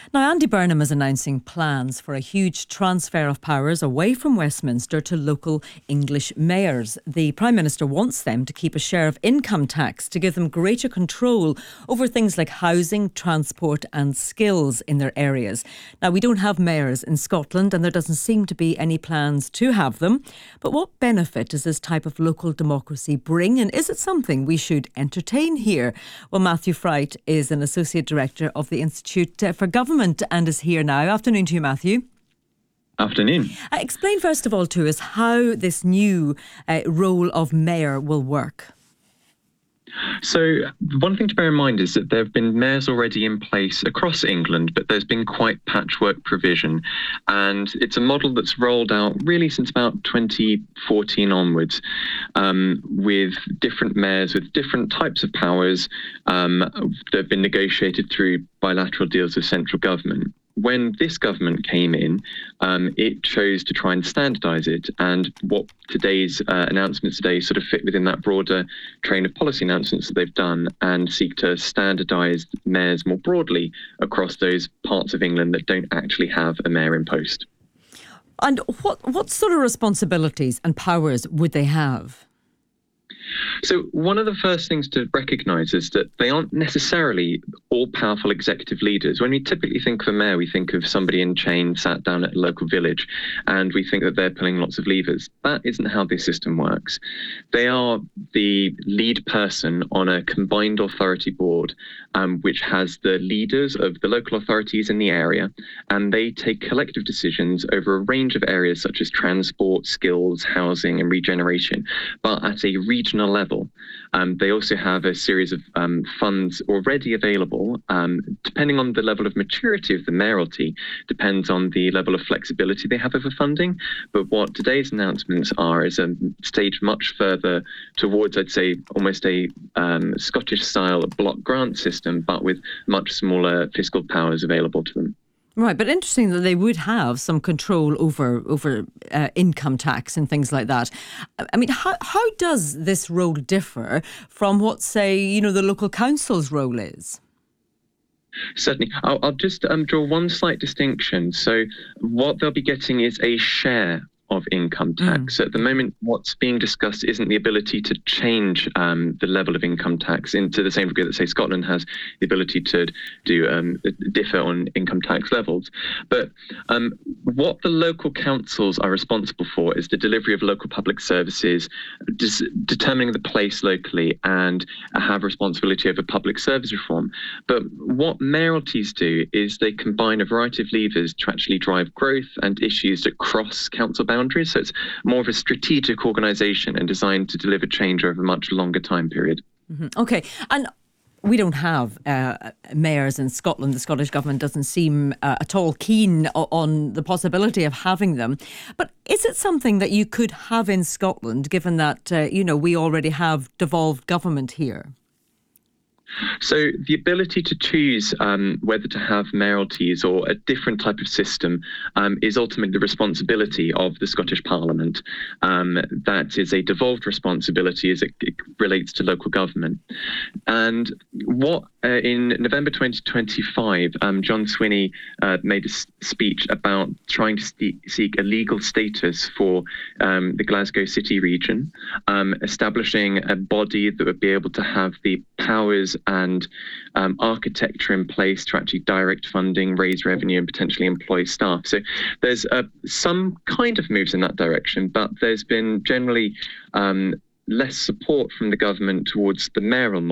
Now, Andy Burnham is announcing plans for a huge transfer of powers away from Westminster to local English mayors. The Prime Minister wants them to keep a share of income tax to give them greater control over things like housing, transport and skills in their areas. Now, we don't have mayors in Scotland and there doesn't seem to be any plans to have them. But what benefit does this type of local democracy bring, and is it something we should entertain here? Well, Matthew Fright is an Associate Director of the Institute for Government and is here now. Afternoon to you, Matthew. Afternoon. Explain first of all to us how this new role of mayor will work. So one thing to bear in mind is that there have been mayors already in place across England, but there's been quite patchwork provision. And it's a model that's rolled out really since about 2014 onwards, with different mayors with different types of powers that have been negotiated through bilateral deals with central government. When this government came in, it chose to try and standardise it, and what today's announcements today sort of fit within that broader train of policy announcements that they've done and seek to standardise mayors more broadly across those parts of England that don't actually have a mayor in post. And what sort of responsibilities and powers would they have? So one of the first things to recognise is that they aren't necessarily all-powerful executive leaders. When we typically think of a mayor, we think of somebody in chains sat down at a local village, and we think that they're pulling lots of levers. That isn't how this system works. They are the lead person on a combined authority board, which has the leaders of the local authorities in the area, and they take collective decisions over a range of areas such as transport, skills, housing and regeneration, but at a regional level. They also have a series of funds already available. Depending on the level of maturity of the mayoralty, depends on the level of flexibility they have over funding. But what today's announcements are is a stage much further towards, I'd say, almost a Scottish-style block grant system, but with much smaller fiscal powers available to them. Right, but interesting that they would have some control over income tax and things like that. I mean, how does this role differ from what, say, the local council's role is? Certainly. I'll just draw one slight distinction. So what they'll be getting is a share of income tax. At the moment, what's being discussed isn't the ability to change the level of income tax into the same degree that, say, Scotland has the ability to differ on income tax levels. But what the local councils are responsible for is the delivery of local public services, determining the place locally, and have responsibility over public service reform. But what mayoralties do is they combine a variety of levers to actually drive growth and issues that cross council boundaries. So it's more of a strategic organisation and designed to deliver change over a much longer time period. Mm-hmm. OK. And we don't have mayors in Scotland. The Scottish Government doesn't seem at all keen on the possibility of having them. But is it something that you could have in Scotland, given that, we already have devolved government here? So the ability to choose whether to have mayoralties or a different type of system is ultimately the responsibility of the Scottish Parliament. That is a devolved responsibility as it relates to local government. And what in November 2025, John Swinney made a speech about trying to seek a legal status for the Glasgow City region, establishing a body that would be able to have the powers and architecture in place to actually direct funding, raise revenue and potentially employ staff. So there's some kind of moves in that direction, but there's been generally less support from the government towards the mayoral model.